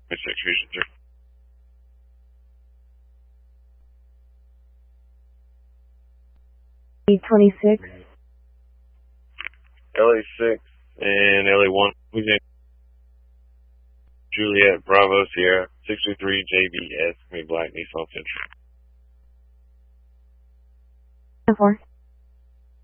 Fusion 3. E26. LA6 and LA1. Who's in? Juliet, Bravo, Sierra, 623 JBS, Black, Nissan Central. 4.